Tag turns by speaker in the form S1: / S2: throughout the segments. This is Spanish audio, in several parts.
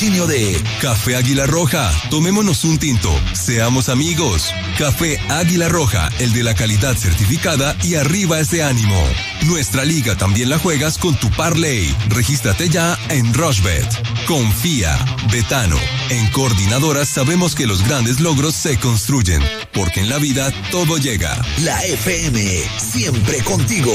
S1: patrocinio de Café Águila Roja. Tomémonos un tinto. Seamos amigos. Café Águila Roja, el de la calidad certificada y arriba ese ánimo. Nuestra liga también la juegas con tu parlay. Regístrate ya en Rushbet. Confía. Betano. En Coordinadoras sabemos que los grandes logros se construyen, porque en la vida todo llega.
S2: La FM, siempre contigo.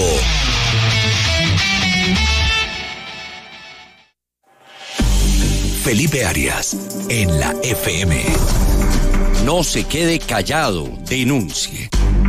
S2: Felipe Arias, en la FM.
S3: No se quede callado, denuncie.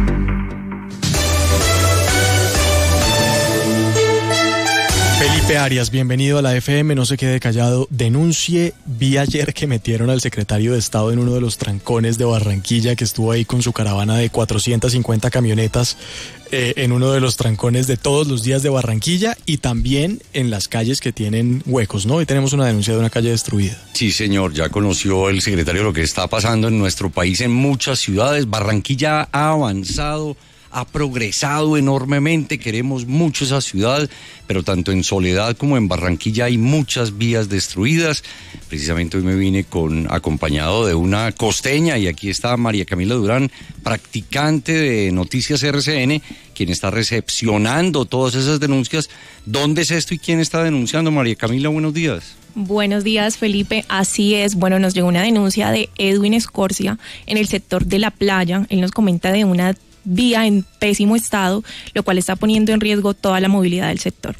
S4: Felipe Arias, bienvenido a la FM, no se quede callado, denuncie. Vi ayer que metieron al secretario de Estado en uno de los trancones de Barranquilla, que estuvo ahí con su caravana de 450 camionetas en uno de los trancones de todos los días de Barranquilla y también en las calles que tienen huecos, ¿no? Hoy tenemos una denuncia de una calle destruida.
S3: Sí, señor, ya conoció el secretario lo que está pasando en nuestro país en muchas ciudades. Barranquilla ha avanzado, ha progresado enormemente, queremos mucho esa ciudad, pero tanto en Soledad como en Barranquilla hay muchas vías destruidas. Precisamente hoy me vine acompañado de una costeña y aquí está María Camila Durán, practicante de Noticias RCN, quien está recepcionando todas esas denuncias. ¿Dónde es esto y quién está denunciando? María Camila, buenos días.
S5: Buenos días, Felipe. Así es. Bueno, nos llegó una denuncia de Edwin Escorcia en el sector de La Playa. Él nos comenta de una vía en pésimo estado, lo cual está poniendo en riesgo toda la movilidad del sector.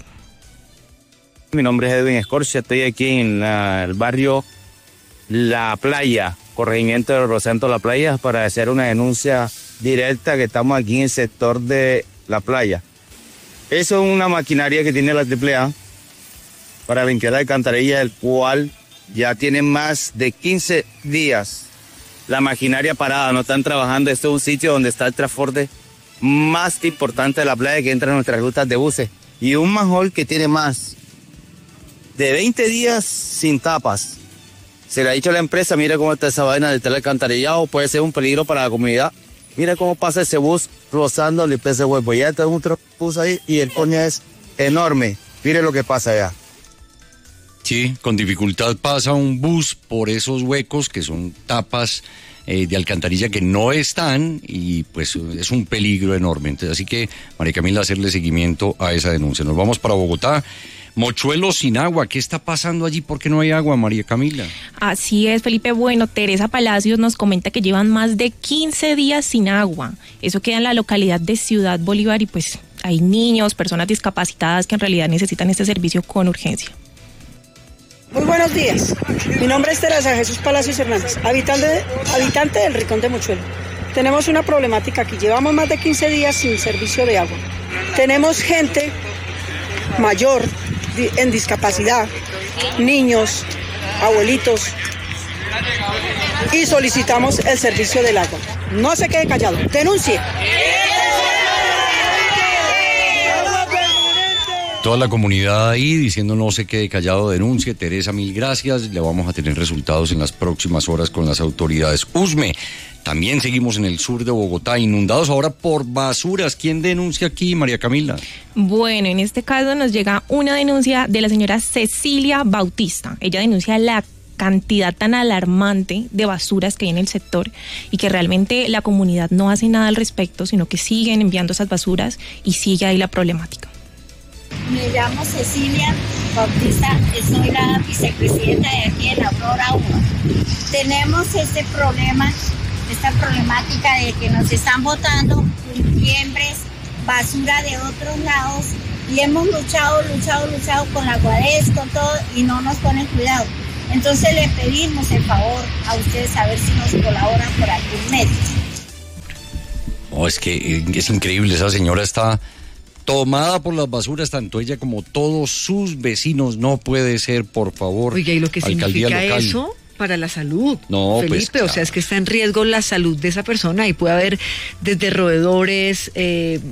S6: Mi nombre es Edwin Escorcia, estoy aquí en el barrio La Playa, corregimiento de Rosendo La Playa, para hacer una denuncia directa que estamos aquí en el sector de La Playa. Eso es una maquinaria que tiene la AAA para limpiar la alcantarilla, el cual ya tiene más de 15 días la maquinaria parada, no están trabajando. Este es un sitio donde está el transporte más importante de La Playa, que entra en nuestras rutas de buses. Y un manhole que tiene más de 20 días sin tapas. Se le ha dicho a la empresa, mira cómo está esa vaina del alcantarillado, puede ser un peligro para la comunidad. Mira cómo pasa ese bus rozando el ese huevo. Ya está un bus ahí y el coño es enorme. Mire lo que pasa allá.
S3: Sí, con dificultad pasa un bus por esos huecos que son tapas de alcantarilla que no están y pues es un peligro enorme. Entonces, así que, María Camila, hacerle seguimiento a esa denuncia. Nos vamos para Bogotá. Mochuelos sin agua, ¿qué está pasando allí? ¿Por qué no hay agua, María Camila?
S5: Así es, Felipe. Bueno, Teresa Palacios nos comenta que llevan más de 15 días sin agua. Eso queda en la localidad de Ciudad Bolívar y pues hay niños, personas discapacitadas que en realidad necesitan este servicio con urgencia.
S7: Muy buenos días, mi nombre es Teresa Jesús Palacios Hernández, habitante del Rincón de Mochuelo. Tenemos una problemática aquí, llevamos más de 15 días sin servicio de agua. Tenemos gente mayor en discapacidad, niños, abuelitos, y solicitamos el servicio del agua. No se quede callado, denuncie.
S3: Toda la comunidad ahí diciendo no se quede callado, denuncie. Teresa, mil gracias. Le vamos a tener resultados en las próximas horas con las autoridades. Usme, también seguimos en el sur de Bogotá, inundados ahora por basuras. ¿Quién denuncia aquí, María Camila?
S5: Bueno, en este caso nos llega una denuncia de la señora Cecilia Bautista. Ella denuncia la cantidad tan alarmante de basuras que hay en el sector y que realmente la comunidad no hace nada al respecto, sino que siguen enviando esas basuras y sigue ahí la problemática.
S8: Me llamo Cecilia Bautista, soy la vicepresidenta de aquí en Aurora 1. Tenemos este problema, esta problemática de que nos están botando fiembres, basura de otros lados y hemos luchado con la Guadés, con todo y no nos ponen cuidado. Entonces le pedimos el favor a ustedes a ver si nos colaboran por algún medio.
S3: Oh, es que es increíble, esa señora está tomada por las basuras, tanto ella como todos sus vecinos. No puede ser, por favor.
S9: Oiga, ¿y lo que
S3: alcaldía
S9: significa
S3: local
S9: eso para la salud?
S3: No,
S9: Felipe,
S3: pues, claro.
S9: O sea, es que está en riesgo la salud de esa persona y puede haber desde roedores,